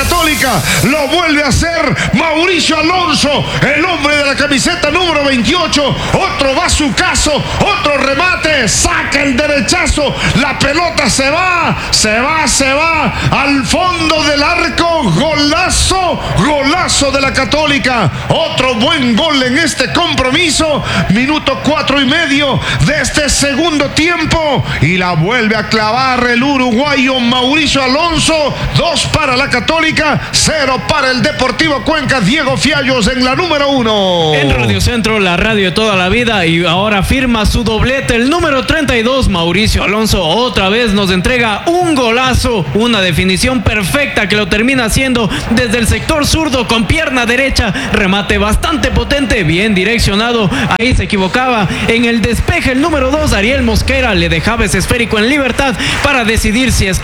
Católica. Lo vuelve a hacer Mauricio Alonso, el hombre de la camiseta número 28. Otro bazucazo, otro remate, saca el derechazo, la pelota se va al fondo del arco. Golazo de la Católica. Otro buen gol en este compromiso. Minuto 4:30 de este segundo tiempo, y la vuelve a clavar el uruguayo Mauricio Alonso. 2 para la Católica, 0 para el Deportivo Cuenca. Diego Fiallos en la número 1. En Radio Centro, la radio de toda la vida, y ahora firma su doblete el número 32, Mauricio Alonso. Otra vez nos entrega un golazo, una definición perfecta que lo termina haciendo desde el sector zurdo con pierna derecha. Remate bastante potente, bien direccionado. Ahí se equivocaba en el despeje el número 2, Ariel Mosquera. Le dejaba ese esférico en libertad para decidir si es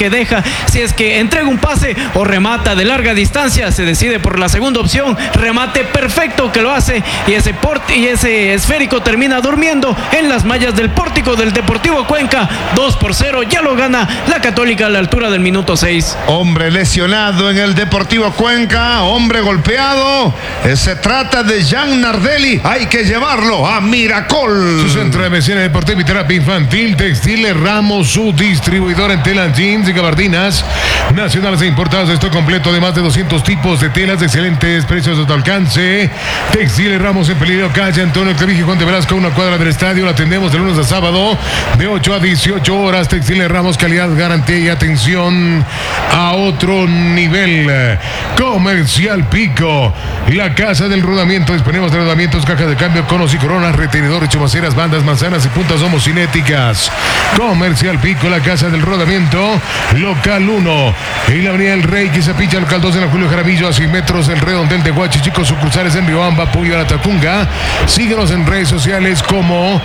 que entrega un pase o remata de larga distancia. Se decide por la segunda opción, remate perfecto que lo hace, y ese esférico termina durmiendo en las mallas del pórtico del Deportivo Cuenca. 2-0, ya lo gana la Católica a la altura del minuto 6. Hombre lesionado en el Deportivo Cuenca, hombre golpeado. Se trata de Jean Nardelli. Hay que llevarlo a Miracol. Su centro de medicina deportiva y terapia infantil, Textiles Ramos, su distribuidor en telas, jeans y gabardinas nacionales e importadas. Esto completo de más de 200 tipos de telas de excelentes precios a tu alcance. Textiles Ramos en Peligro, calle Antonio Clavijo, Juan de Velasco, una cuadra del estadio. La atendemos de lunes a sábado de 8 a 18 horas. Textiles Ramos, calidad, garantía y atención a otro nivel. Comercial Pico, la casa del rodamiento. Disponemos de rodamientos, cajas de cambio, conos y coronas, retenedores, chumaceras, bandas, manzanas y puntas homocinéticas. Comercial Pico, la casa del rodamiento. Local 1 en la avenida del Rey, Quizapicha, local 2 en la Julio Jaramillo, a 100 metros del Redondel de Huachichico, sucursales en Riobamba, Puyo, Aratacunga. Síguenos en redes sociales como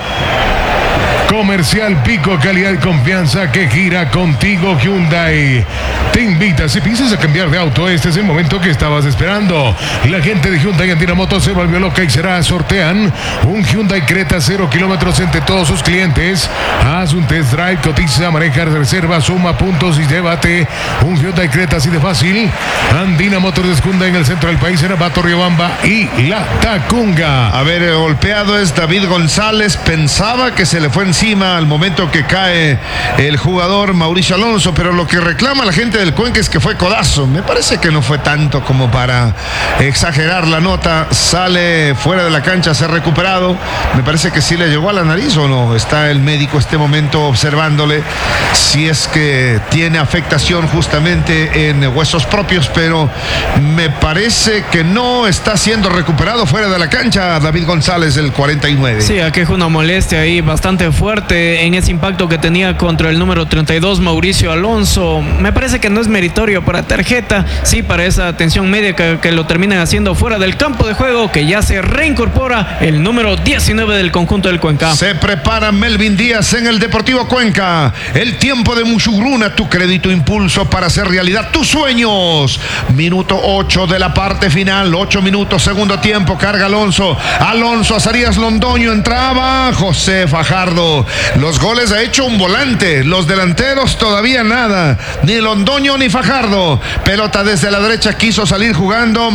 Comercial Pico, calidad y confianza que gira contigo. Hyundai te invita, si piensas a cambiar de auto, este es el momento que estabas esperando. La gente de Hyundai Andina Motos se volvió loca y sortean un Hyundai Creta 0 kilómetros entre todos sus clientes. Haz un test drive, cotiza, maneja, reserva, suma puntos y llévate un Hyundai Creta así de fácil. Andina Motors de Hyundai en el centro del país, en Abato, Riobamba y La Tacunga. A ver, el golpeado es David González. Pensaba que se le fue encima al momento que cae el jugador Mauricio Alonso, pero lo que reclama la gente del Cuenca es que fue codazo. Me parece que no fue tanto como para exagerar la nota. Sale fuera de la cancha, se ha recuperado. Me parece que sí le llegó a la nariz, o no. Está el médico este momento observándole si es que tiene afectación justamente en huesos propios, pero me parece que no está siendo recuperado fuera de la cancha David González, el 49. Sí, aqueja una molestia ahí bastante fuerte en ese impacto que tenía contra el número 32, Mauricio Alonso. Me parece que no es meritorio para tarjeta, sí, para esa atención médica que lo terminan haciendo fuera del campo de juego, que ya se reincorpora el número 19 del conjunto del Cuenca. Se prepara Melvin Díaz en el Deportivo Cuenca. El tiempo de Mushugruna, tu crédito impulso para hacer realidad tus sueños. Minuto 8 de la parte final, 8 minutos, segundo tiempo. Carga Alonso a Zarías Londoño, entraba José Fajardo. Los goles ha hecho un volante, los delanteros todavía nada, ni Londoño ni Fajardo. Pelota desde la derecha, quiso salir jugando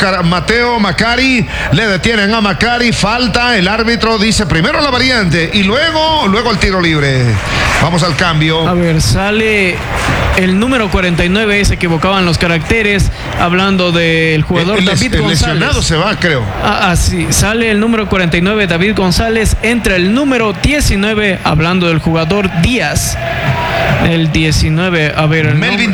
Mateo Macari, le detienen a Macari, falta, el árbitro dice primero la variante y luego el tiro libre. Vamos al cambio. A ver, sale el número 49, se equivocaban los caracteres, hablando del jugador David González. El lesionado se va, creo. Sí, sale el número 49, David González, entra el número 19, hablando del jugador Díaz. El 19, a ver, Melvin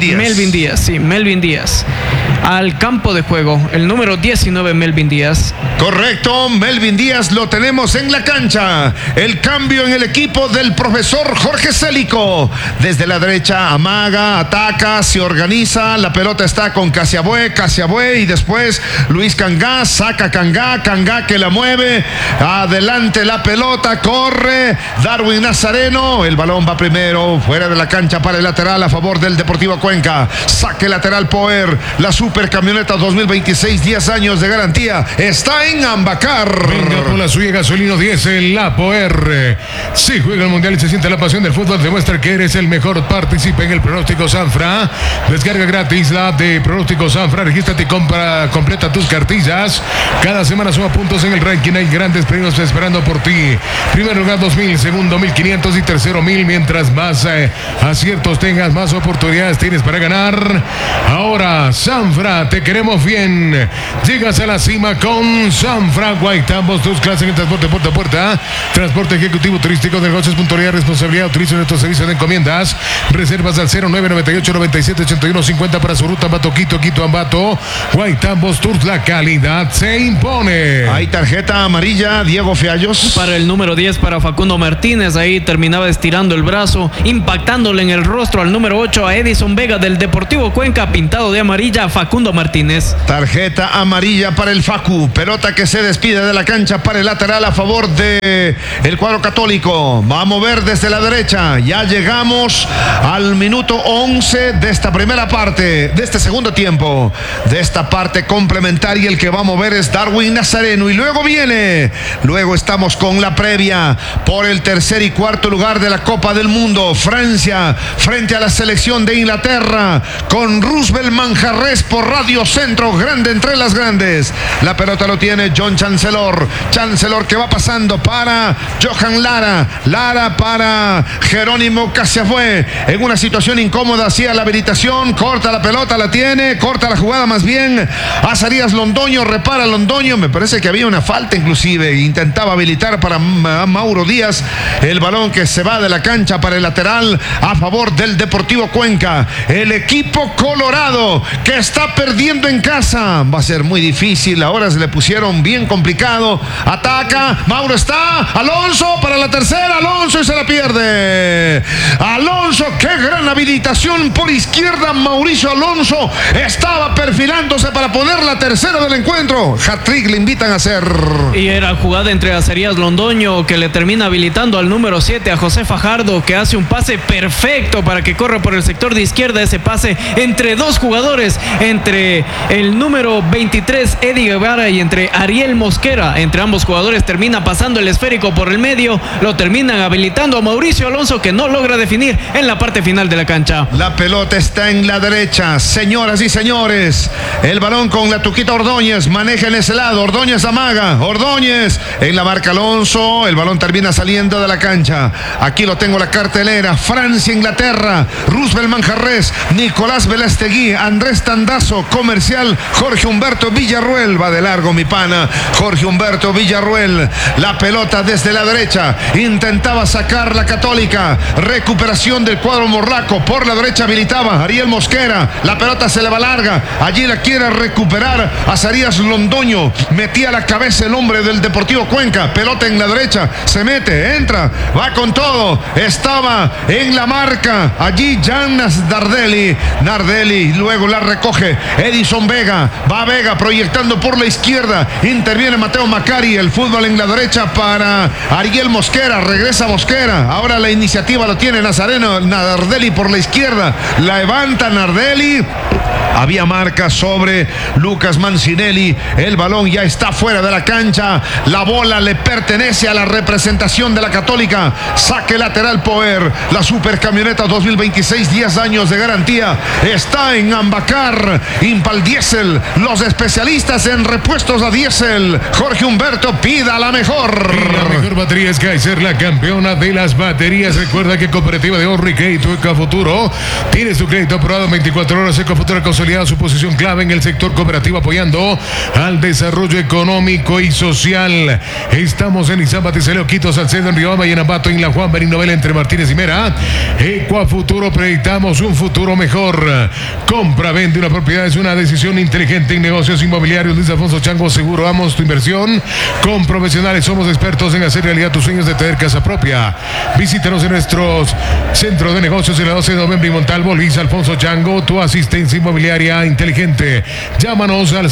Díaz. Al campo de juego, el número 19, Melvin Díaz. Correcto, Melvin Díaz lo tenemos en la cancha. El cambio en el equipo del profesor Jorge Célico. Desde la derecha amaga, ataca, se organiza. La pelota está con Casiabue y después Luis Cangá, saca Cangá que la mueve. Adelante la pelota, corre Darwin Nazareno. El balón va primero, fuera de la cancha para el lateral a favor del Deportivo Cuenca. Saque lateral Poer, la supo supercamioneta 2026, 10 años de garantía, está en Ambacar. Venga por la suya, gasolino diésel, la Poer. Si juega el mundial y se siente la pasión del fútbol, demuestra que eres el mejor. Participa en el Pronóstico Sanfra. Descarga gratis la app de Pronóstico Sanfra. Regístrate y completa tus cartillas. Cada semana suma puntos en el ranking. Hay grandes premios esperando por ti. Primer lugar 2.000, segundo 1.500 y tercero 1.000. Mientras más aciertos tengas, más oportunidades tienes para ganar. Ahora, Sanfra, te queremos bien. Llegas a la cima con Sanfra Guaitambos. Tus clases en el transporte puerta a puerta. Transporte ejecutivo turístico de negocios, puntualidad, responsabilidad. Utiliza nuestro servicio de encomiendas. Reservas al 0998 97 81 50 para su ruta Ambato, Quito, Ambato. Guaitambos Tours, la calidad se impone. Hay tarjeta amarilla, Diego Fiallos. Para el número 10, para Facundo Martínez. Ahí terminaba estirando el brazo, impactándole en el rostro al número 8, a Edison Vega del Deportivo Cuenca, pintado de amarilla, Facundo Martínez. Tarjeta amarilla para el Facu. Pelota que se despide de la cancha para el lateral a favor de el cuadro católico. Va a mover desde la derecha. Ya llegamos al minuto 11 de esta primera parte, de este segundo tiempo, de esta parte complementaria. El que va a mover es Darwin Nazareno. Y luego estamos con la previa por el tercer y cuarto lugar de la Copa del Mundo. Francia frente a la selección de Inglaterra, con Roosevelt Manjarres por Radio Centro, grande entre las grandes. La pelota lo tiene John Chancellor que va pasando para Johan Lara para Jerónimo Casiafue, en una situación incómoda, hacía la habilitación, corta la pelota, corta la jugada más bien, Azarías Londoño, repara Londoño, me parece que había una falta inclusive, intentaba habilitar para Mauro Díaz, el balón que se va de la cancha para el lateral a favor del Deportivo Cuenca. El equipo colorado que está perdiendo en casa, va a ser muy difícil, ahora se le pusieron bien complicado, ataca, Mauro está, Alonso para la tercera, Alonso y se la pierde. Alonso, qué gran habilitación por izquierda, Mauricio Alonso estaba perfilándose para poner la tercera del encuentro. Hat-trick le invitan a hacer. Y era jugada entre Azarías Londoño, que le termina habilitando al número 7, a José Fajardo, que hace un pase perfecto para que corra por el sector de izquierda. Ese pase entre dos jugadores, entre el número 23, Eddie Guevara, y entre Ariel Mosquera. Entre ambos jugadores termina pasando el esférico por el medio, lo terminan habilitando a Mauricio Alonso, que no logra definir en la parte final de la cancha. La pelota está en la derecha, señoras y señores. El balón con la Tuquita Ordóñez, maneja en ese lado, Ordóñez amaga, Ordóñez en la marca Alonso, el balón termina saliendo de la cancha. Aquí lo tengo la cartelera: Francia, Inglaterra, Roosevelt Manjarres, Nicolás Velastegui, Andrés Tandazo, Comercial, Jorge Humberto Villarruel. Va de largo mi pana, Jorge Humberto Villarruel. La pelota desde la derecha, intentaba sacar la Católica, recuperación del cuadro morlaco, por la derecha habilitaba Ariel Mosquera, la pelota se le va larga, allí la quiere recuperar Azarías Londoño, metía la cabeza el hombre del Deportivo Cuenca, pelota en la derecha, se mete, entra, va con todo, estaba en la marca, allí Janas Nardelli, luego la recoge Edison Vega, va Vega proyectando por la izquierda, interviene Mateo Macari, el fútbol en la derecha para Ariel Mosquera, regresa Mosquera, ahora la iniciativa lo tiene Nardelli por la izquierda, la levanta Nardelli, había marca sobre Lucas Mancinelli, el balón ya está fuera de la cancha, la bola le pertenece a la representación de la Católica, saque lateral Poer, la supercamioneta 2026, 10 años de garantía, está en Ambacar, Impal Diesel, los especialistas en repuestos a diésel. Jorge Humberto, pida la mejor. Y la mejor batería es Kaiser, la campeona de las baterías. Recuerda que Cooperativa de Ahorro y Crédito Ecofuturo tiene su crédito aprobado en 24 horas. Ecofuturo ha consolidado su posición clave en el sector cooperativo, apoyando al desarrollo económico y social. Estamos en Izamba, Tizeleo, Quito, Salcedo, en Riobamba y en Ambato, en la Juan Benigno Vela, entre Martínez y Mera. Ecofuturo, proyectamos un futuro mejor. Compra, vende una propiedad, es una decisión inteligente en negocios inmobiliarios. Luis Alfonso Chango, seguro, amos tu inversión. Con profesionales, somos expertos en hacer realidad tus sueños de tener casa propia. Visítanos en nuestros centros de negocios en la 12 de noviembre y Montalvo. Luis Alfonso Chango, tu asistencia inmobiliaria inteligente. Llámanos al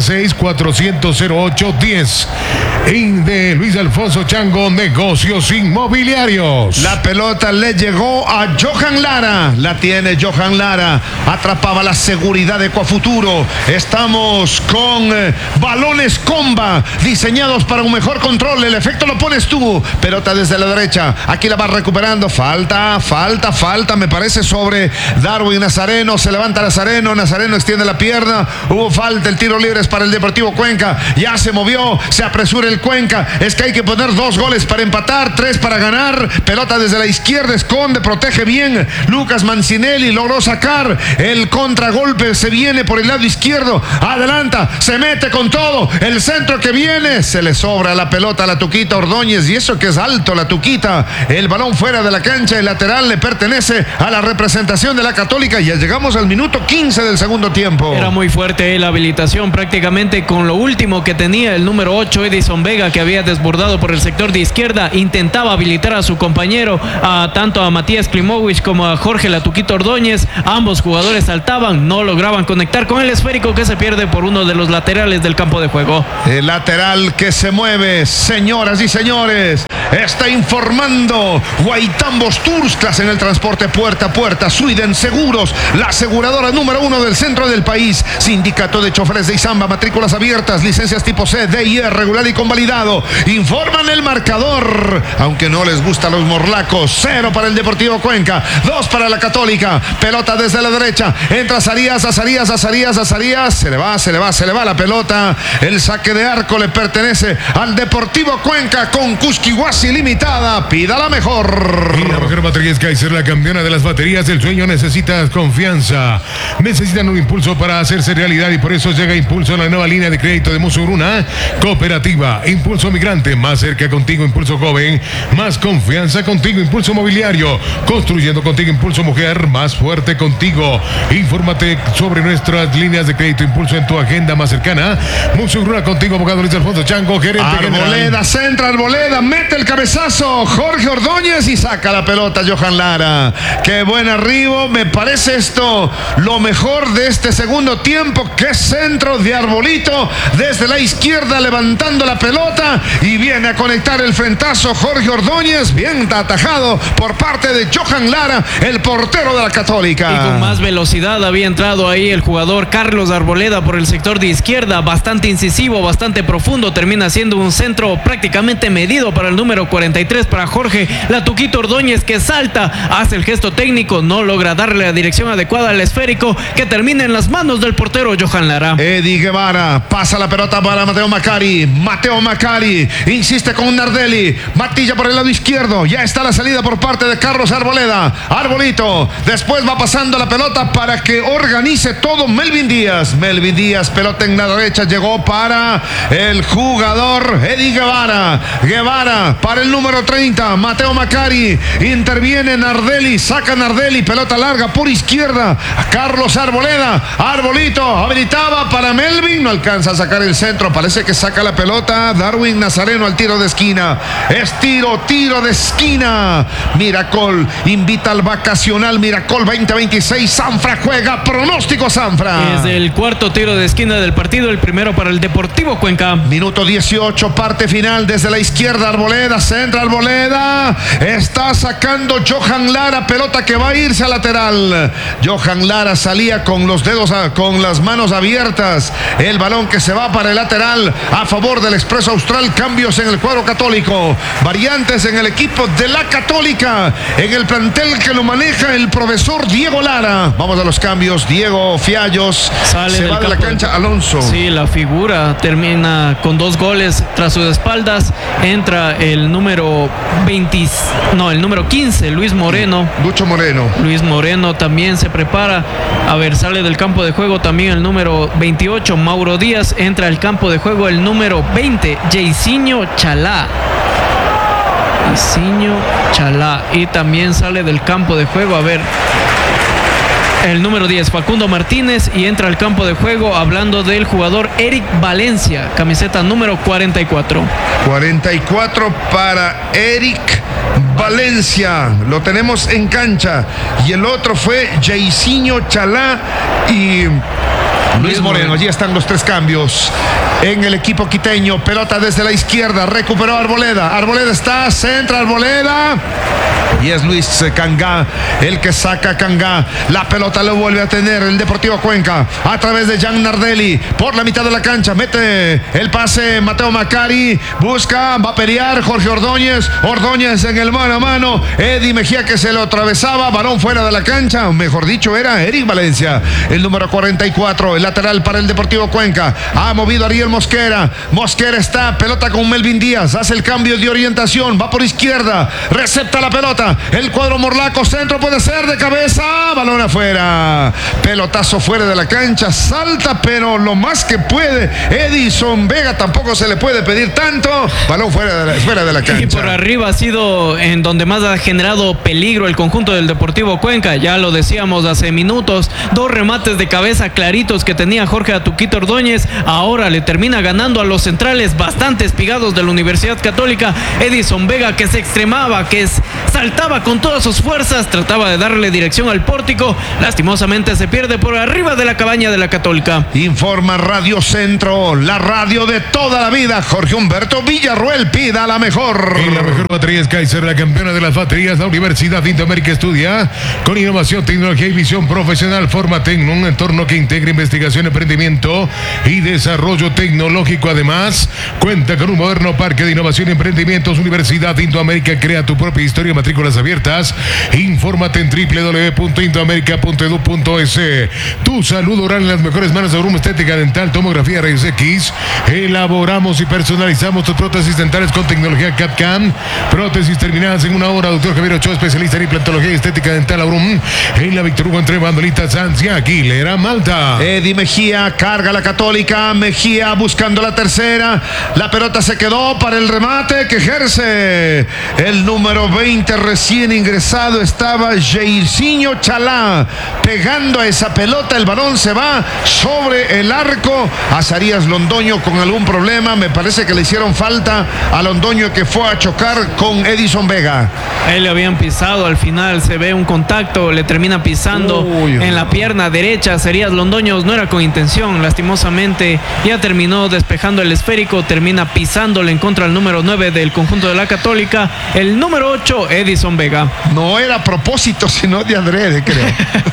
096-400-0810. De Luis Alfonso Chango, negocios inmobiliarios. La pelota le llegó a Johan Lara. La tiene Johan Lara. Atrapaba la seguridad de Ecuafuturo. Estamos con balones comba diseñados para un mejor control. El efecto lo pones tú. Pelota desde la derecha. Aquí la va recuperando. Falta. Me parece sobre Darwin Nazareno. Se levanta Nazareno. Nazareno extiende la pierna. Hubo falta. El tiro libre es para el Deportivo Cuenca. Ya se movió. Se apresura el Cuenca. Es que hay que poner 2 goles para empatar, 3 para ganar. Pelota desde la izquierda, esconde, protege bien Lucas Mancinelli, logró sacar el contragolpe, se viene por el lado izquierdo, adelanta, se mete con todo, el centro que viene, se le sobra la pelota a la Tuquita Ordóñez, y eso que es alto la Tuquita, el balón fuera de la cancha, el lateral le pertenece a la representación de la Católica. Ya llegamos al minuto 15 del segundo tiempo. Era muy fuerte la habilitación, prácticamente con lo último que tenía el número 8, Edison Vega, que había desbordado por el sector de izquierda, intentaba habilitar a su compañero, tanto a Matías Klimovic como a Jorge La Tuquita Ordóñez. Ambos jugadores saltaban, no lograban conectar con el esférico que se pierde por uno de los laterales del campo de juego. El lateral que se mueve, señoras y señores, está informando Guaitambos Tours, clase en el transporte puerta a puerta. Sweden Seguros, la aseguradora número 1 del centro del país. Sindicato de choferes de Izamba, matrículas abiertas, licencias tipo C, D y E, regular y convalidado. Informan el marcador, aunque no les gustan los morlacos. 0 para el Deportivo Cuenca, 2 para la Católica. Pelota desde la derecha, entra Zarías. Se le va la pelota. El saque de arco le pertenece al Deportivo Cuenca con Cusquihuasi Limitada. Pida la mejor. Y la mejor batería es Kaiser, la campeona de las baterías del sueño. Necesitas confianza, necesitan un impulso para hacerse realidad, y por eso llega Impulso, la nueva línea de crédito de Musuruna Cooperativa. Impulso Migrante, más cerca contigo. Impulso Joven, más confianza contigo. Impulso Mobiliario, construyendo contigo. Impulso Mujer, más fuerte contigo. Infórmate sobre nuestras líneas de crédito Impulso en tu agenda más cercana. Musuruna contigo, abogado Luis Alfonso Chango, gerente Arboleda, general. centra Arboleda, mete el cabezazo Jorge Ordóñez y saca la pelota Johan Lara. Qué buen arribo, me parece esto lo mejor de este segundo tiempo. Qué centro de Arbolito desde la izquierda, levantando la pelota, y viene a conectar el frentazo Jorge Ordóñez, bien atajado por parte de Johan Lara, el portero de la Católica. Y con más velocidad había entrado ahí el jugador Carlos Arboleda por el sector de izquierda, bastante incisivo, bastante profundo, termina siendo un centro prácticamente medido para el número 43, para Jorge La Tuquita Ordóñez, que salta, hace el gesto técnico, no logra darle la dirección adecuada al esférico, que termina en las manos del portero Johan Lara. Eddie Guevara pasa la pelota para Mateo Macari insiste con Nardelli, Matilla por el lado izquierdo, ya está la salida por parte de Carlos Arboleda. Arbolito, después va pasando la pelota para que organice todo Melvin Díaz, pelota en la derecha, llegó para el jugador Eddie Guevara para el número 30, Mateo Macari, interviene Nardelli, saca Nardelli, pelota larga por izquierda, Carlos Arbolito habilitaba para Melvin, no alcanza a sacar el centro, parece que saca la pelota Darwin Nazareno al tiro de esquina. Es tiro de esquina. Miracol invita al vacacional Miracol 2026. Sanfra juega, pronóstico Sanfra. Es el cuarto tiro de esquina del partido, el primero para el Deportivo Cuenca. Minuto 18, parte final desde la izquierda. Arboleda, centra Arboleda. Está sacando Johan Lara, pelota que va a irse a lateral. Johan Lara salía con los dedos, con las manos abiertas. El balón que se va para el lateral a favor del Expreso Austral. Cambios en el cuadro católico, variantes en el equipo de la Católica, en el plantel que lo maneja el profesor Diego Lara. Vamos a los cambios. Diego Fiallos se va de la cancha. Alonso. Sí, la figura termina con 2 goles tras sus espaldas. Entra el número 15, Luis Moreno. Luis Moreno también se prepara. A ver, sale del campo de juego también el número 28, Mauro Díaz. Entra al campo de juego el número 20, Jairzinho Chalá. Y también sale del campo de juego, a ver, el número 10, Facundo Martínez, y entra al campo de juego, hablando del jugador Eric Valencia, camiseta número 44. 44 para Eric Valencia, lo tenemos en cancha. Y el otro fue Jairzinho Chalá y Luis Moreno. Allí están los tres cambios en el equipo quiteño. Pelota desde la izquierda, recuperó Arboleda. Arboleda está, centra Arboleda. Y es Luis Cangá el que saca Cangá. La pelota lo vuelve a tener el Deportivo Cuenca a través de Jan Nardelli por la mitad de la cancha. Mete el pase Mateo Macari. Busca, va a pelear Jorge Ordóñez. Ordóñez en el mano a mano. Eddie Mejía que se lo atravesaba. Balón fuera de la cancha. Mejor dicho, era Eric Valencia, el número 44. El lateral para el Deportivo Cuenca. Ha movido Ariel Mosquera. Mosquera está. Pelota con Melvin Díaz. Hace el cambio de orientación. Va por izquierda. Recepta la pelota. El cuadro morlaco, centro puede ser de cabeza, balón afuera, pelotazo fuera de la cancha, salta pero lo más que puede Edison Vega, tampoco se le puede pedir tanto, balón fuera de la cancha. Y por arriba ha sido en donde más ha generado peligro el conjunto del Deportivo Cuenca, ya lo decíamos hace minutos, dos remates de cabeza claritos que tenía Jorge Atuquito Ordóñez, ahora le termina ganando a los centrales bastante espigados de la Universidad Católica, Edison Vega que se extremaba, que saltaba con todas sus fuerzas, trataba de darle dirección al pórtico, lastimosamente se pierde por arriba de la cabaña de la Católica. Informa Radio Centro, la radio de toda la vida. Jorge Humberto Villarruel, pida la mejor. Y la mejor batería es Kaiser, la campeona de las baterías. La Universidad de Indoamérica estudia con innovación, tecnología y visión profesional. Fórmate en un entorno que integre investigación, emprendimiento y desarrollo tecnológico. Además, cuenta con un moderno parque de innovación y emprendimientos. Universidad de Indoamérica, crea tu propia historia, matrículas abiertas. Infórmate en www.indoamerica.edu.es. Tu salud oral en las mejores manos de Bruma Estética Dental, tomografía, rayos X. Elaboramos y personalizamos tus prótesis dentales con tecnología CAD/CAM. Prótesis terminadas en 1 hora. Doctor Javier Ochoa, especialista en implantología y estética dental. Abrum en la Víctor Hugo entre Bandolita, Sancia, Aguilera, Malta. Eddie Mejía carga la Católica. Mejía buscando la tercera. La pelota se quedó para el remate que ejerce el número 20 recién ingresado. Estaba Jairzinho Chalá pegando a esa pelota. El balón se va sobre el arco. Azarías Londoño con algún problema. Me parece que le hicieron falta a Londoño, que fue a chocar con Edison Vega. A él le habían pisado, al final se ve un contacto, le termina pisando en la pierna derecha. Azarías Londoño, no era con intención, lastimosamente ya terminó despejando el esférico, termina pisándole en contra del número 9 del conjunto de la Católica, el número 8, Edison Vega. No era a propósito, sino de adrede, creo.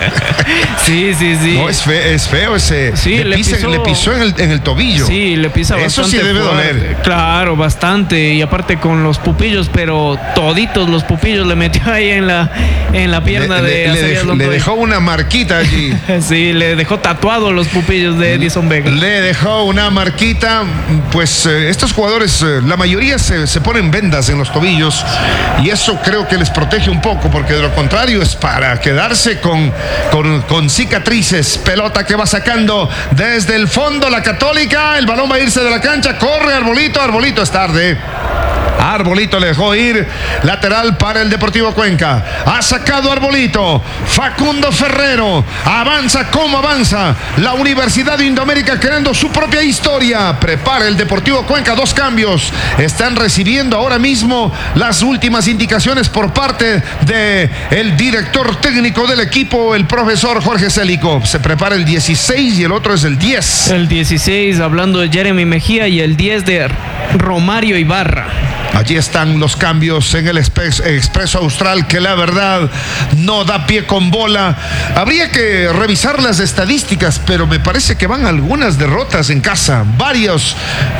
Sí. No, es feo ese. Sí, le pisó en el tobillo. Sí, le pisa bastante. Eso sí debe doler. Claro, bastante. Y aparte con los pupillos, pero toditos los pupillos le metió ahí en la pierna le dejó una marquita allí. Sí, le dejó tatuado los pupillos de Edison Vega. Le dejó una marquita. Pues estos jugadores, la mayoría se ponen vendas en los tobillos. Y eso creo que les protege un poco, porque de lo contrario es para quedarse con cicatrices. Pelota que va sacando desde el fondo la Católica. El balón va a irse de la cancha. Corre Arbolito. Arbolito es tarde. Arbolito le dejó ir. Lateral para el Deportivo Cuenca. Ha sacado Arbolito. Facundo Ferrero. Avanza como avanza. La Universidad de Indoamérica creando su propia historia. Prepara el Deportivo Cuenca. 2 cambios. Están recibiendo ahora mismo las últimas indicaciones por parte del director técnico del equipo, el profesor Jorge Célico. Se prepara el 16 y el otro es el 10. El 16 hablando de Jeremy Mejía y el 10 de Romario Ibarra. Allí están los cambios en el Expreso Austral, que la verdad no da pie con bola. Habría que revisar las estadísticas, pero me parece que van algunas derrotas en casa. Varias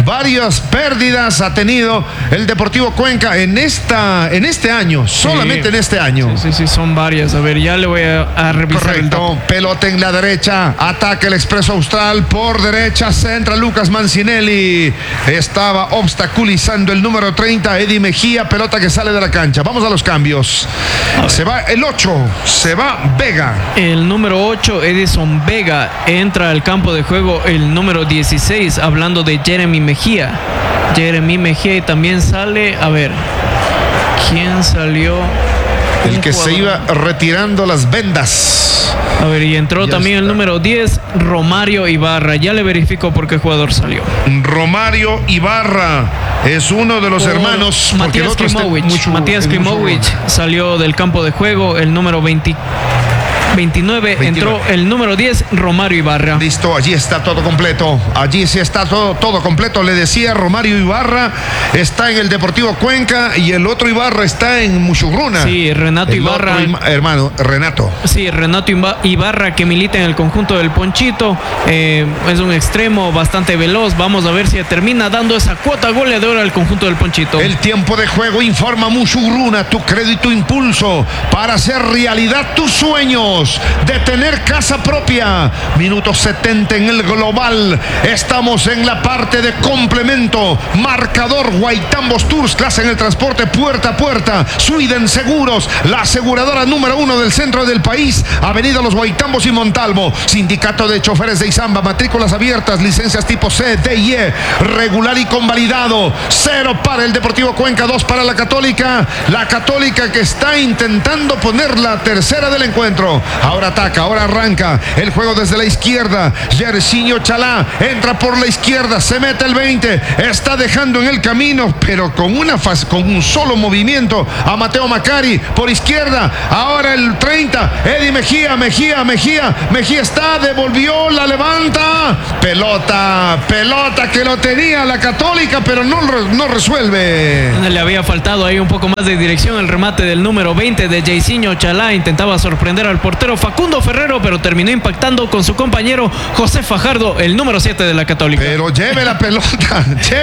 pérdidas ha tenido el Deportivo Cuenca en este año, solamente en este año. Sí, son varias. A ver, ya le voy a revisar. Correcto. Pelota en la derecha, ataca el Expreso Austral por derecha, centra Lucas Mancinelli. Estaba obstaculizando el número 30. Eddie Mejía, pelota que sale de la cancha. Vamos a los cambios. Se va el 8, se va Vega. El número 8, Edison Vega, entra al campo de juego el número 16, hablando de Jeremy Mejía. Jeremy Mejía, y también sale, a ver, ¿quién salió? El que se iba retirando las vendas. A ver, y entró ya también está. El número 10, Romario Ibarra. Ya le verifico por qué jugador salió. Romario Ibarra. Es uno de los hermanos. Matías Klimovic salió del campo de juego, el número 29, entró el número 10, Romario Ibarra. Listo, allí está todo completo. Allí sí está todo completo. Le decía, Romario Ibarra está en el Deportivo Cuenca y el otro Ibarra está en Muchugruna. Sí, Renato Ibarra. Hermano, Renato. Sí, Renato Ibarra, que milita en el conjunto del Ponchito. Es un extremo bastante veloz. Vamos a ver si termina dando esa cuota goleadora al conjunto del Ponchito. El tiempo de juego informa Muchugruna, tu crédito impulso para hacer realidad tus sueños de tener casa propia. Minuto 70 en el global. Estamos en la parte de complemento. Marcador Guaitambos Tours, clase en el transporte puerta a puerta. Sweden Seguros, la aseguradora número 1 del centro del país. Avenida Los Guaitambos y Montalvo. Sindicato de Choferes de Izamba, matrículas abiertas, licencias tipo C, D y E, regular y convalidado. 0 para el Deportivo Cuenca, 2 para la Católica. La Católica que está intentando poner la tercera del encuentro. Ahora ataca, ahora arranca el juego desde la izquierda. Yersinio Chalá entra por la izquierda, se mete el 20, está dejando en el camino, pero con un solo movimiento a Mateo Macari por izquierda. Ahora el 30, Eddie Mejía está, devolvió, la levanta. Pelota que lo tenía la Católica, pero no resuelve. Le había faltado ahí un poco más de dirección. El remate del número 20 de Yersinio Chalá intentaba sorprender al portero Facundo Ferrero, pero terminó impactando con su compañero José Fajardo, el número 7 de la Católica. Pero lleve la pelota.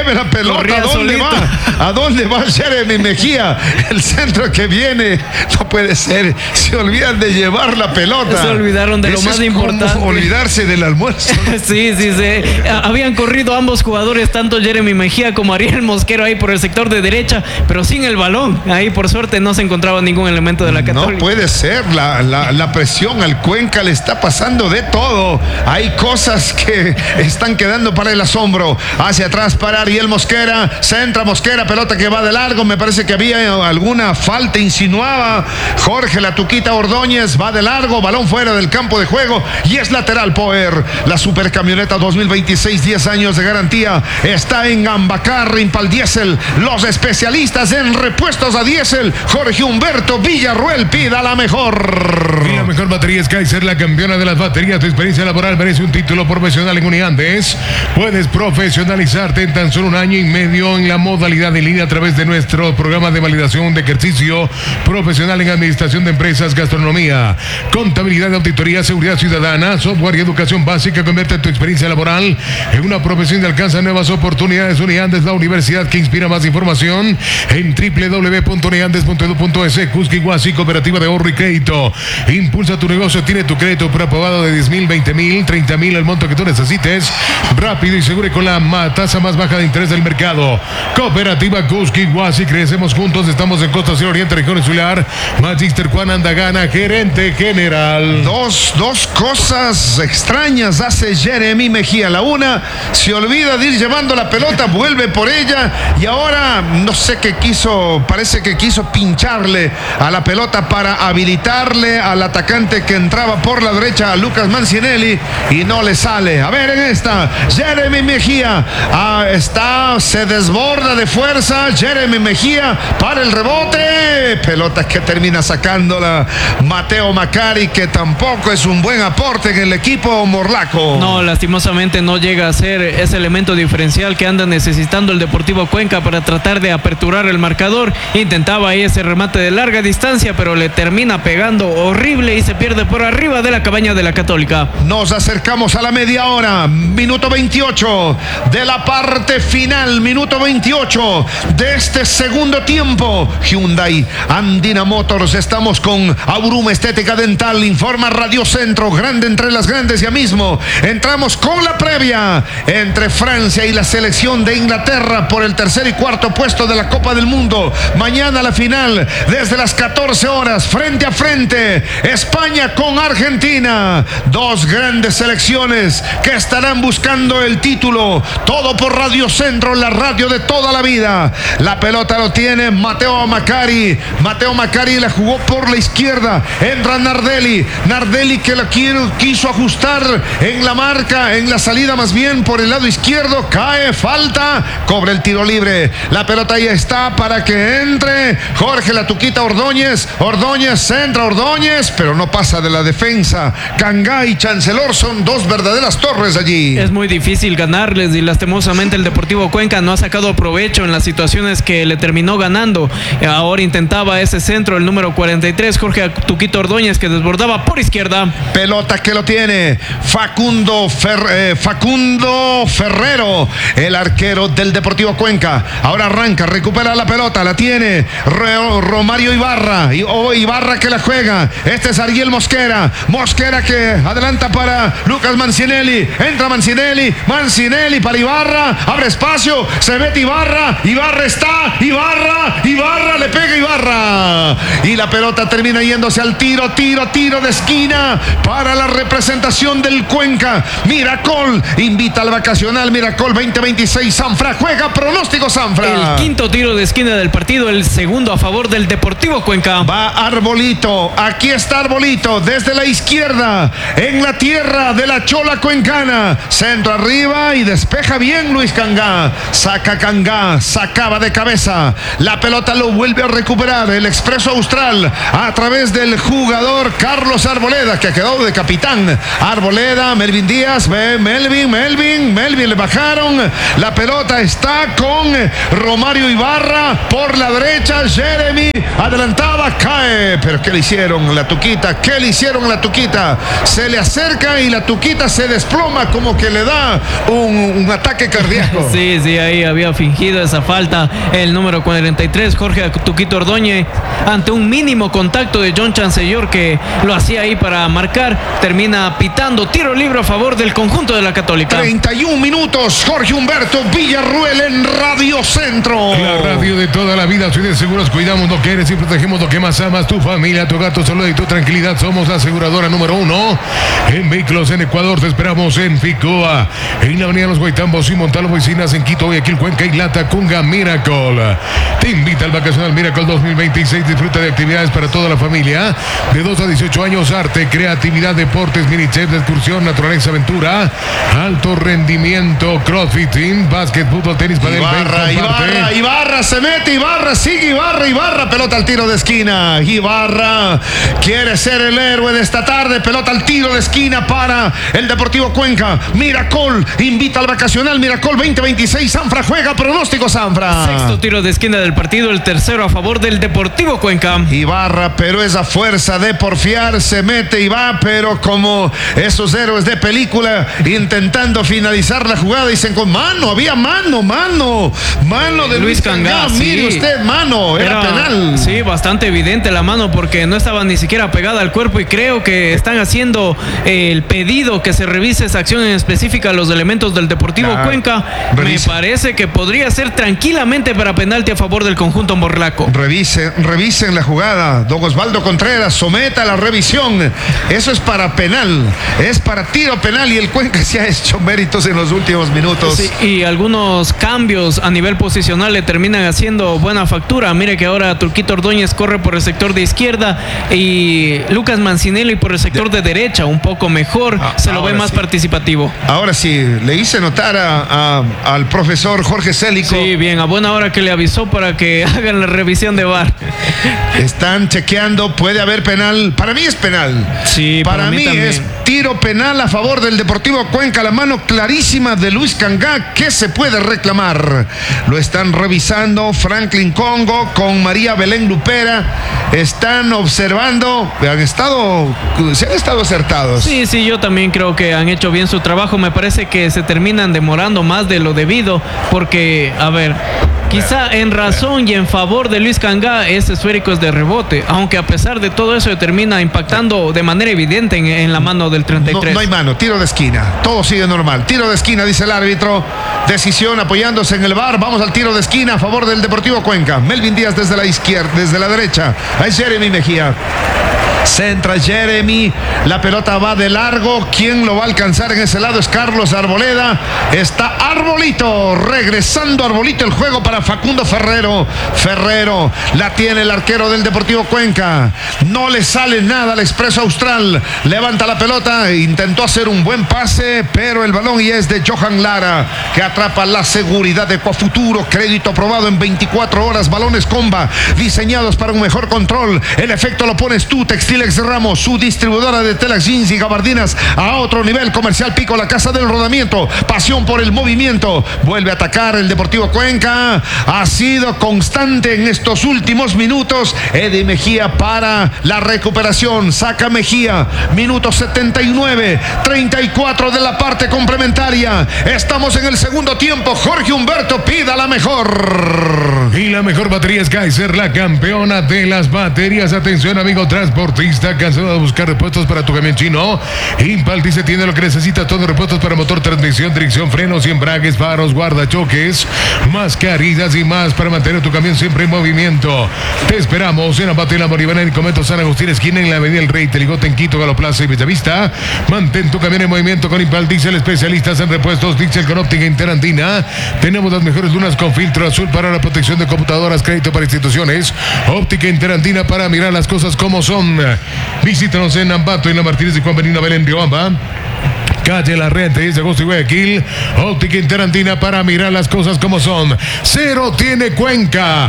¿A dónde va Jeremy Mejía? El centro que viene, no puede ser. Se olvidan de llevar la pelota. Se olvidaron de lo más importante. Como olvidarse del almuerzo. Sí. Habían corrido ambos jugadores, tanto Jeremy Mejía como Ariel Mosquero, ahí por el sector de derecha, pero sin el balón. Ahí por suerte no se encontraba ningún elemento de la Católica. No puede ser. La presión al Cuenca le está pasando de todo. Hay cosas que están quedando para el asombro. Hacia atrás para Ariel Mosquera. Centra Mosquera, pelota que va de largo. Me parece que había alguna falta, insinuaba Jorge La Tuquita Ordóñez. Va de largo, balón fuera del campo de juego y es lateral. Poer, la supercamioneta 2026, 10 años de garantía, está en Ambacar, Impal Diesel, los especialistas en repuestos a diésel. Jorge Humberto Villarruel, pida la mejor. Y la mejor batería es Kaiser, la campeona de las baterías. Tu experiencia laboral merece un título profesional en Uniandes. Puedes profesionalizarte en tan solo 1 año y medio en la modalidad en línea a través de nuestro programa de validación de ejercicio profesional en administración de empresas, gastronomía, contabilidad, auditoría, seguridad ciudadana, software y educación básica. Convierte tu experiencia laboral en una profesión y alcanza nuevas oportunidades. Uniandes, la universidad que inspira. Más información en www.uniandes.edu.es. Cusquiguasi, cooperativa de ahorro y crédito. Impulsa tu negocio, tiene tu crédito preaprobado de 10,000, 20,000, 30,000, el monto que tú necesites, rápido y seguro y con la tasa más baja de interés del mercado. Cooperativa Cusquiguasi, crecemos juntos. Estamos en Costa Sur Oriente, región insular. Magister Juan Andagana, gerente general. Dos cosas extrañas hace Jeremy Mejía. La una, se olvida de ir llevando la pelota, vuelve por ella y ahora no sé qué quiso, parece que quiso pincharle a la pelota para habilitarle al atacante que entraba por la derecha, a Lucas Mancinelli, y no le sale. A ver en esta, Jeremy Mejía se desborda de fuerza. Jeremy Mejía para el rebote, pelota que termina sacándola Mateo Macari, que tampoco es un buen aporte en el equipo morlaco. No, lastimosamente no llega a ser ese elemento diferencial que anda necesitando el Deportivo Cuenca para tratar de aperturar el marcador. Intentaba ahí ese remate de larga distancia, pero le termina pegando horrible y se pierde por arriba de la cabaña de la Católica. Nos acercamos a la media hora, minuto 28 de la parte final, minuto 28 de este segundo tiempo. Hyundai Andina Motors, estamos con Aurum Estética Dental, informa Radio Centro, grande entre las grandes. Ya mismo entramos con la previa entre Francia y la selección de Inglaterra por el tercer y cuarto puesto de la Copa del Mundo. Mañana la final desde las 14 horas, frente a frente. Es España con Argentina. Dos grandes selecciones que estarán buscando el título. Todo por Radio Centro, la radio de toda la vida. La pelota lo tiene Matteo Macari. Matteo Macari la jugó por la izquierda. Entra Nardelli. Nardelli que la quiso ajustar en la marca, en la salida más bien por el lado izquierdo. Cae, falta, cobra el tiro libre. La pelota ya está para que entre Jorge La Tuquita Ordóñez. Ordóñez, entra Ordóñez, pero no pasa de la defensa. Cangá y Chancellor son dos verdaderas torres allí. Es muy difícil ganarles y lastimosamente el Deportivo Cuenca no ha sacado provecho en las situaciones que le terminó ganando. Ahora intentaba ese centro el número 43, Jorge Tuquito Ordóñez, que desbordaba por izquierda. Pelota que lo tiene Facundo Ferrero, el arquero del Deportivo Cuenca. Ahora arranca, recupera la pelota, la tiene Romario Ibarra. Ibarra que la juega. Este es Ariel Mosquera. Mosquera que adelanta para Lucas Mancinelli. Entra Mancinelli para Ibarra. Abre espacio, se mete Ibarra. Ibarra está. Ibarra le pega Ibarra. Y la pelota termina yéndose al tiro de esquina para la representación del Cuenca. Miracol invita al vacacional. Miracol 2026. Sanfra juega, pronóstico Sanfra. El quinto tiro de esquina del partido, el segundo a favor del Deportivo Cuenca. Va Arbolito, aquí está Arbolito desde la izquierda, en la tierra de la Chola Cuencana. Centro arriba y despeja bien Luis Cangá. Saca Cangá, sacaba de cabeza. La pelota lo vuelve a recuperar el Expreso Austral a través del jugador Carlos Arboleda, que ha quedado de capitán. Arboleda, Melvin Díaz, Melvin le bajaron. La pelota está con Romario Ibarra por la derecha. Jeremy adelantaba, cae, pero ¿qué le hicieron la Tuquita? ¿Qué le hicieron la Tuquita? Se le acerca y la Tuquita se desploma, como que le da un ataque cardíaco. Sí, ahí había fingido esa falta el número 43, Jorge Tuquito Ordóñez, ante un mínimo contacto de John Chancellor, que lo hacía ahí para marcar. Termina pitando tiro libre a favor del conjunto de la Católica. 31 minutos, Jorge Humberto Villarruel en Radio Centro. La radio de toda la vida. Soy de Seguros, cuidamos lo que eres y protegemos lo que más amas, tu familia, tu gato, salud y tu tranquilidad. Somos la aseguradora número 1 en vehículos en Ecuador. Te esperamos en Ficoa, en la avenida Los Guaitambos y Montalvo, oficinas en Quito, Guayaquil, Cuenca y Latacunga. Miracle te invita al vacacional Miracle 2026. Disfruta de actividades para toda la familia de 2 a 18 años, arte, creatividad, deportes, mini chef, excursión, naturaleza, aventura, alto rendimiento, crossfit, básquet, fútbol, tenis, padel. Ibarra se mete, Ibarra sigue, Ibarra, pelota al tiro de esquina. Ibarra quiere ser el héroe de esta tarde. Pelota al tiro de esquina para el Deportivo Cuenca. Miracol invita al vacacional. Miracol 2026. Sanfra juega, pronóstico Sanfra. Sexto tiro de esquina del partido, el tercero a favor del Deportivo Cuenca. Metibarra, pero esa fuerza de porfiar se mete y va, pero como esos héroes de película intentando finalizar la jugada, dicen con mano, había mano de Luis Cangá, sí. Mire usted, mano, era penal. Sí, bastante evidente la mano porque no estaba ni siquiera pegada al cuerpo, y creo que están haciendo el pedido que se revise esa acción en específica a los elementos del Deportivo Cuenca. Revise. Me parece que podría ser tranquilamente para penalti a favor del conjunto morlaco. Revisen la jugada. Don Osvaldo Contreras, someta la revisión. Eso es para penal, es para tiro penal, y el Cuenca se ha hecho méritos en los últimos minutos. Sí, y algunos cambios a nivel posicional le terminan haciendo buena factura. Mire que ahora Turquito Ordóñez corre por el sector de izquierda y Lucas Mancinelli por el sector de derecha, un poco mejor, se lo ve más participativo. Ahora sí, le hice notar al profesor Jorge Célico. Sí, bien, a buena hora que le avisó para que hagan la revisión de VAR. Están chequeando, puede haber penal. Para mí es penal. Sí, para mí también. Es tiro penal a favor del Deportivo Cuenca. La mano clarísima de Luis Cangá. ¿Qué se puede reclamar? Lo están revisando Franklin Congo con María Belén Lupera. Están observando. Se han estado acertados. Sí, yo también creo que han hecho bien su trabajo. Me parece que se terminan demorando más de lo debido porque, a ver, quizá en razón y en favor de Luis Cangá, ese esférico es de rebote, aunque a pesar de todo eso termina impactando de manera evidente en la mano del 33. No hay mano, tiro de esquina, todo sigue normal. Tiro de esquina, dice el árbitro. Decisión apoyándose en el VAR. Vamos al tiro de esquina a favor del Deportivo Cuenca. Melvin Díaz desde la izquierda, desde la derecha. Ahí Jeremy Mejía. Centra Jeremy, la pelota va de largo. ¿Quién lo va a alcanzar en ese lado? Es Carlos Arboleda. Está Arbolito, regresando Arbolito el juego para Facundo Ferrero. Ferrero, la tiene el arquero del Deportivo Cuenca. No le sale nada al Expreso Austral. Levanta la pelota, intentó hacer un buen pase, pero el balón y es de Johan Lara, que atrapa la seguridad de Cofuturo. Crédito aprobado en 24 horas. Balones Comba, diseñados para un mejor control. El efecto lo pones tú. Textilex Ramos, su distribuidora de telas, jeans y gabardinas a otro nivel. Comercial Pico, la casa del rodamiento. Pasión por el movimiento. Vuelve a atacar el Deportivo Cuenca. Ha sido constante en estos últimos minutos. Eddie Mejía para la recuperación. Saca Mejía. Minuto 79. 34 de la parte complementaria. Estamos en el segundo tiempo. Jorge Humberto, pida la mejor. Y la mejor batería es Kaiser, la campeona de las baterías. Atención, amigo transportista, cansado de buscar repuestos para tu camión chino. Impal dice tiene lo que necesita, todos repuestos para motor, transmisión, dirección, frenos y embragues, faros, guardachoques, mascarillas y más para mantener tu camión siempre en movimiento. Te esperamos en Abate La Moribana, en Comento San Agustín, esquina en la Avenida El Rey, Teligote, en Quito, Galoplaza y Bellavista. Mantén tu camión en movimiento con Impal Diesel, especialistas en repuestos Diesel con óptica interandina. Tenemos las mejores lunas con filtro azul para la protección de computadoras, crédito para instituciones, óptica interandina para mirar las cosas como son. Visítanos en Ambato, en la Martínez y Juan Benito Belén, Riobamba. Calle La Red, 10 de agosto y Guayaquil. Óptica interandina para mirar las cosas como son. 0 tiene Cuenca.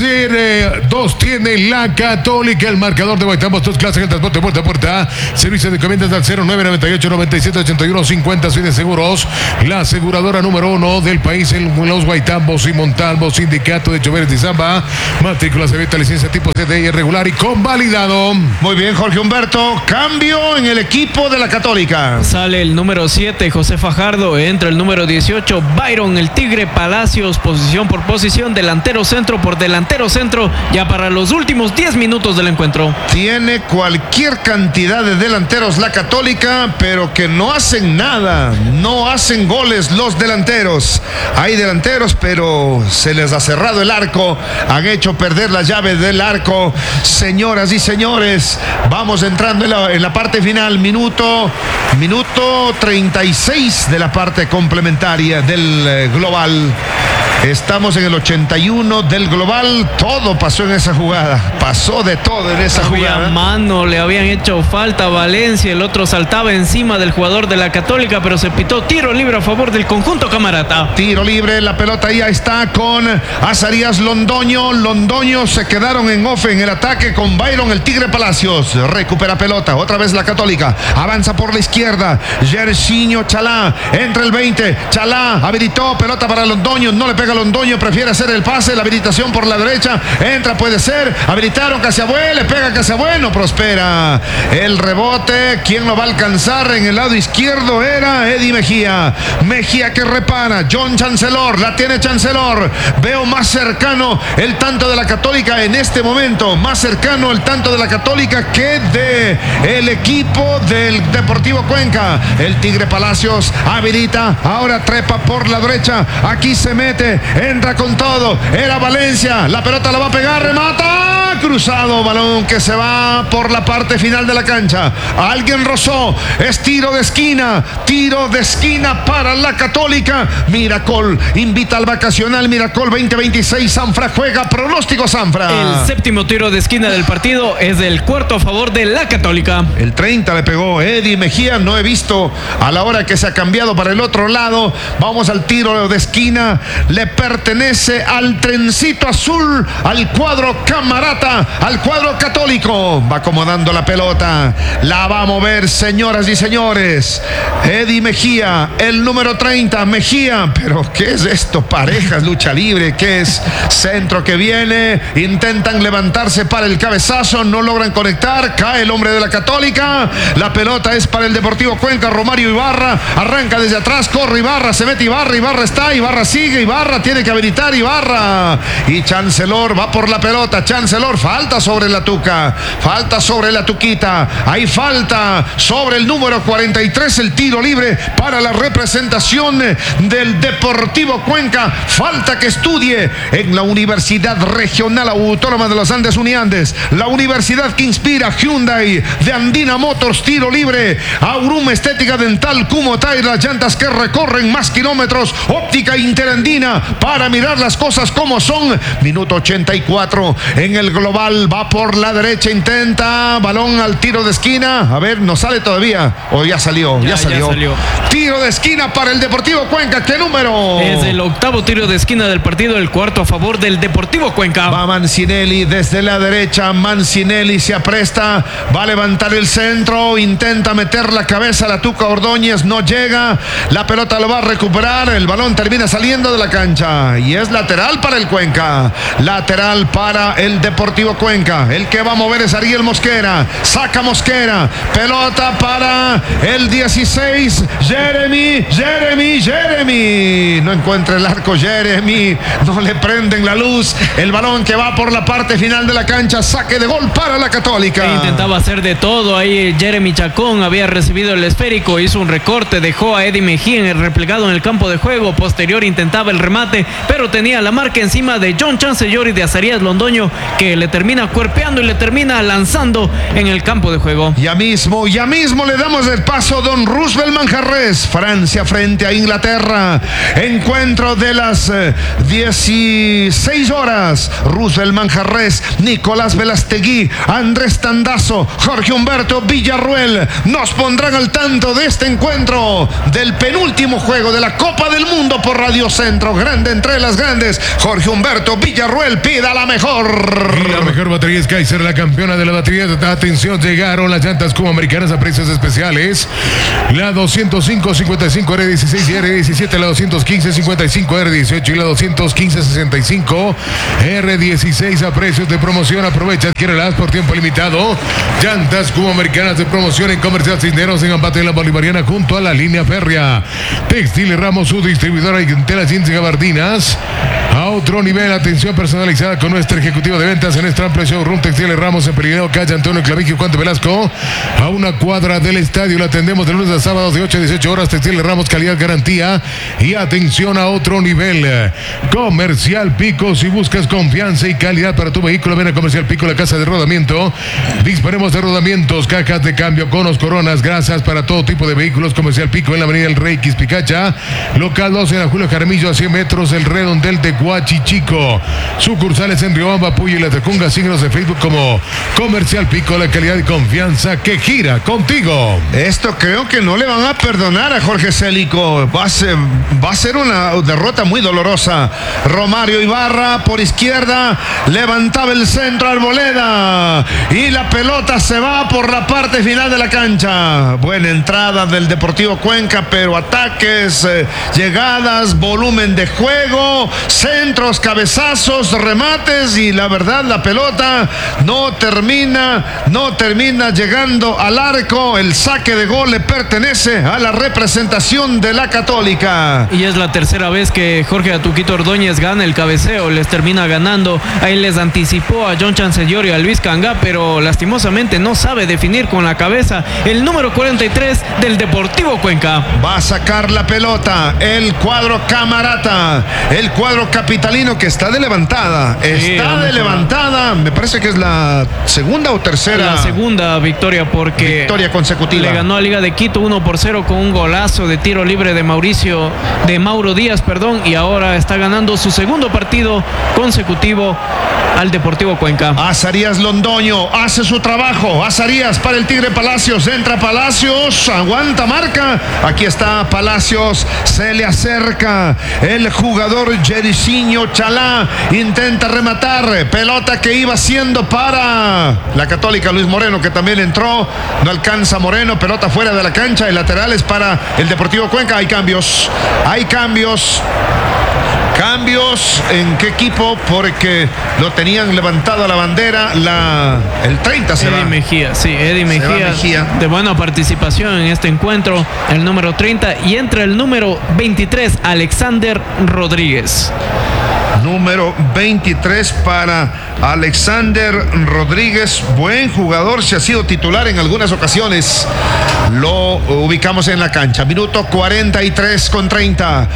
2 tiene la Católica. El marcador de Guaitambos, 2 clases en transporte puerta a puerta. Servicio de encomiendas al 0998 97 81 50. Soy de seguros. La aseguradora número 1 del país en los Guaitambos y Montalvo. Sindicato de Choferes de Zamba. Matrícula Cebeta, licencia tipo CDI regular y convalidado. Muy bien, Jorge Humberto. Cambio en el equipo de la Católica. Sale el número 7, José Fajardo. Entra el número 18, Byron, el Tigre Palacios. Posición por posición, delantero centro por delantero centro. Ya para los últimos 10 minutos del encuentro. Tiene cualquier cantidad de delanteros la Católica, pero que no hacen nada. No hacen goles los delanteros. Hay delanteros, pero se les ha cerrado el arco. Han hecho perder la llave del arco. Señoras y señores, vamos entrando en la parte final. Minuto 36 de la parte complementaria del global. Estamos en el 81 del global. Todo pasó en esa jugada. Pasó de todo en esa jugada. Mano, le habían hecho falta a Valencia. El otro saltaba encima del jugador de la Católica, pero se pitó tiro libre a favor del conjunto camarata. Tiro libre, la pelota ya está con Azarías Londoño. Londoño se quedaron en off en el ataque con Byron, el Tigre Palacios. Recupera pelota, otra vez la Católica. Avanza por la izquierda. Jercinho Chalá, entra el 20. Chalá habilitó, pelota para Londoño. No le pega Londoño, prefiere hacer el pase, la habilitación por la derecha, entra, puede ser, habilitaron Casiabue, le pega Casiabue, no prospera el rebote. ¿Quién lo va a alcanzar? En el lado izquierdo era Eddie Mejía. Mejía que repara, John Chancellor, la tiene Chancellor. Veo más cercano el tanto de la Católica en este momento, más cercano el tanto de la Católica que de el equipo del Deportivo Cuenca. El Tigre Palacios habilita, ahora trepa por la derecha, aquí se mete, entra con todo, era Valencia, la pelota la va a pegar, remata, cruzado, balón que se va por la parte final de la cancha. Alguien rozó, es tiro de esquina para la Católica. Miracol invita al vacacional Miracol 2026. Sanfra juega, pronóstico Sanfra. El séptimo tiro de esquina del partido es del cuarto a favor de la Católica. El 30 le pegó Eddie Mejía, no he visto a la hora que se ha cambiado para el otro lado. Vamos al tiro de esquina, le pertenece al trencito azul, al cuadro camarata, al cuadro católico. Va acomodando la pelota, la va a mover, señoras y señores. Eddie Mejía, el número 30, Mejía. Pero ¿qué es esto? Parejas, lucha libre, ¿qué es? Centro que viene, intentan levantarse para el cabezazo, no logran conectar, cae el hombre de la Católica. La pelota es para el Deportivo Cuenca, Romario Ibarra, arranca desde atrás, corre Ibarra, se mete Ibarra, Ibarra está, Ibarra sigue, Ibarra Ibarra tiene que habilitar Ibarra. Y Chancellor va por la pelota. Chancellor, falta sobre la Tuca. Falta sobre la Tuquita. Hay falta sobre el número 43. El tiro libre para la representación del Deportivo Cuenca. Falta que estudie en la Universidad Regional Autónoma de los Andes Uniandes. La universidad que inspira, Hyundai de Andina Motors, tiro libre. Aurum Estética Dental, Kumotay, las llantas que recorren más kilómetros. Óptica Interandina para mirar las cosas como son. Minuto 84 en el global. Va por la derecha, intenta balón al tiro de esquina. A ver, no sale todavía. O ya salió, ya salió. Tiro de esquina para el Deportivo Cuenca. ¿Qué número? Es el octavo tiro de esquina del partido, el cuarto a favor del Deportivo Cuenca. Va Mancinelli desde la derecha. Mancinelli se apresta. Va a levantar el centro. Intenta meter la cabeza a la Tuca Ordóñez. No llega. La pelota lo va a recuperar. El balón termina saliendo de la cancha. Y es lateral para el Cuenca. Lateral para el Deportivo Cuenca. El que va a mover es Ariel Mosquera. Saca Mosquera. Pelota para el 16. Jeremy. No encuentra el arco Jeremy. No le prenden la luz. El balón que va por la parte final de la cancha. Saque de gol para la Católica. Intentaba hacer de todo ahí. Jeremy Chacón había recibido el esférico. Hizo un recorte. Dejó a Eddie Mejía en el replegado en el campo de juego. Posterior intentaba el remate, pero tenía la marca encima de John Chancellor y de Azarías Londoño, que le termina cuerpeando y le termina lanzando en el campo de juego. Ya mismo le damos el paso a don Roosevelt Manjarres. Francia frente a Inglaterra. Encuentro de las 16 horas. Roosevelt Manjarres, Nicolás Velastegui, Andrés Tandazo, Jorge Humberto Villarruel nos pondrán al tanto de este encuentro del penúltimo juego de la Copa del Mundo por Radio Centro. Grande entre las grandes. Jorge Humberto Villarruel, pida la mejor. Y la mejor batería es Kaiser, la campeona de la batería. Atención, llegaron las llantas Cuba Americanas a precios especiales. La 205 55 R16 y R17, la 215 55 R18 y la 215 65 R16 a precios de promoción. Aprovecha, adquiérelas por tiempo limitado. Llantas Cuba Americanas de promoción en Comercial Cisneros, en Ampate de la Bolivariana, junto a la línea férrea. Textil Ramos, su distribuidora en telas, jeans y gabardinas. A otro nivel, atención personalizada con nuestro ejecutivo de ventas en nuestro amplio showroom Textil Ramos en Peligro, calle Antonio Clavijo y Juan de Velasco, a una cuadra del estadio. La atendemos de lunes a sábados de 8 a 18 horas. Textil Ramos, calidad, garantía y atención a otro nivel. Comercial Pico, si buscas confianza y calidad para tu vehículo, ven a Comercial Pico, la casa de rodamiento. Disponemos de rodamientos, cajas de cambio, conos, coronas, grasas para todo tipo de vehículos. Comercial Pico en la avenida El Rey Quispicacha, local 12 en la Julio Jaramillo, a 100 metros el redondel de Huachichico. Sucursales en Riobamba, Puyo y La Tacunga. Síguenos en Facebook como Comercial Pico, la calidad y confianza que gira contigo. Esto creo que no le van a perdonar a Jorge Célico. Va a ser una derrota muy dolorosa. Romario Ibarra por izquierda, levantaba el centro Arboleda y la pelota se va por la parte final de la cancha. Buena entrada del Deportivo Cuenca, pero ataques, llegadas, volumen de juego, centros, cabezazos, remates, y la verdad la pelota no termina llegando al arco. El saque de gol le pertenece a la representación de la Católica. Y es la tercera vez que Jorge Atuquito Ordóñez gana el cabeceo, les termina ganando. Ahí les anticipó a John Chancellor y a Luis Canga, pero lastimosamente no sabe definir con la cabeza el número 43 del Deportivo Cuenca. Va a sacar la pelota el cuadro Camarata, el cuadro capitalino, que está de levantada. Levantada. Me parece que es la segunda o tercera. La segunda victoria, porque victoria consecutiva. Le ganó a Liga de Quito 1-0 con un golazo de tiro libre de Mauro Díaz, y ahora está ganando su segundo partido consecutivo al Deportivo Cuenca. Azarías Londoño hace su trabajo. Azarías para el Tigre Palacios. Entra Palacios, aguanta marca. Aquí está Palacios, se le acerca el jugador Jericiño Chalá, intenta rematar, pelota que iba siendo para la Católica. Luis Moreno, que también entró, no alcanza Moreno, pelota fuera de la cancha. El lateral es para el Deportivo Cuenca. Hay cambios. Cambios, ¿en qué equipo? Porque lo tenían levantado la bandera, el 30 se va. Eddie Mejía, sí, Eddie Mejía, de buena participación en este encuentro, el número 30, y entra el número 23, Alexander Rodríguez. Número 23 para Alexander Rodríguez, buen jugador, se ha sido titular en algunas ocasiones. Lo ubicamos en la cancha. Minuto 43 con 30.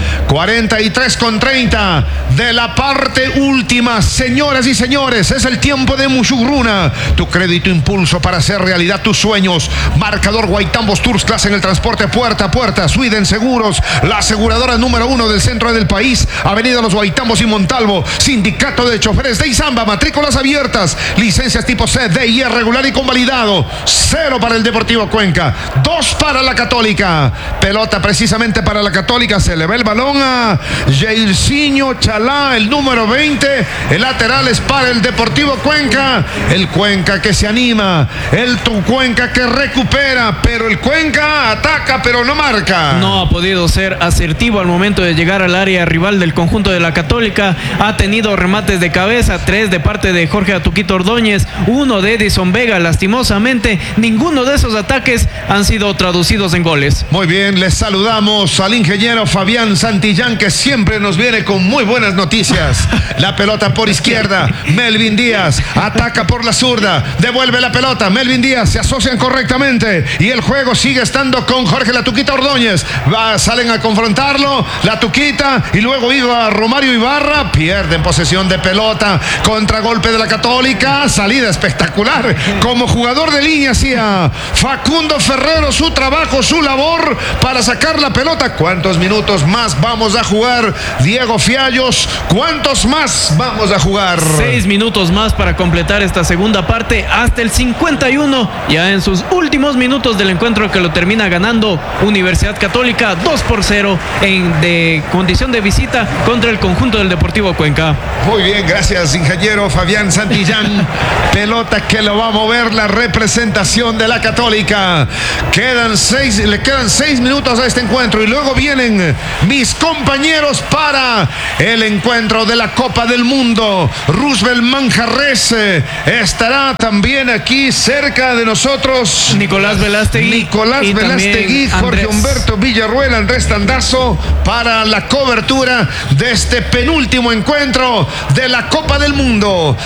43 con 30 de la parte última. Señoras y señores, es el tiempo de Musugruna. Tu crédito impulso para hacer realidad tus sueños. Marcador Guaitambos Tours Class en el transporte puerta a puerta. Sweden Seguros, la aseguradora número 1 del centro del país. Avenida Los Guaitambos y Montalvo. Sindicato de Choferes de Izamba. Matrículas abiertas. Licencias tipo C, D y E regular y convalidado. 0 para el Deportivo Cuenca. 2 para la Católica. Pelota precisamente para la Católica. Se le ve el balón a Jairzinho Chalá, el número 20. El lateral es para el Deportivo Cuenca. El Cuenca que se anima. El Cuenca que recupera. Pero el Cuenca ataca pero no marca. No ha podido ser asertivo al momento de llegar al área rival del conjunto de la Católica. Ha tenido remates de cabeza, 3 de parte de Jorge Atuquito Ordóñez, 1 de Edison Vega. Lastimosamente, ninguno de esos ataques han sido traducidos en goles. Muy bien, les saludamos al ingeniero Fabián Santillán, que siempre nos viene con muy buenas noticias. La pelota por izquierda, Melvin Díaz ataca por la zurda, devuelve la pelota, Melvin Díaz, se asocian correctamente y el juego sigue estando con Jorge La Tuquita Ordóñez. Salen a confrontarlo, La Tuquita, y luego iba Romario Ibarra, pierden posesión de pelota, contragolpe de la Católica, salida espectacular. Como jugador de línea hacía Facundo Ferrero su trabajo, su labor para sacar la pelota. ¿Cuántos minutos más vamos a jugar, Diego Fiallos? ¿Cuántos más vamos a jugar? 6 minutos más para completar esta segunda parte hasta el 51, ya en sus últimos minutos del encuentro, que lo termina ganando Universidad Católica 2-0 de condición de visita contra el conjunto del Deportivo Cuenca. Muy bien, gracias ingeniero Fabián Santillán. Pelota que lo va a mover la representación de la Católica. Le quedan 6 minutos a este encuentro y luego vienen mis compañeros para el encuentro de la Copa del Mundo. Roosevelt Manjarres estará también aquí cerca de nosotros. Nicolás Velástegui, Jorge Humberto Villarruel, Andrés Tandazo, para la cobertura de este penúltimo encuentro de la Copa del Mundo.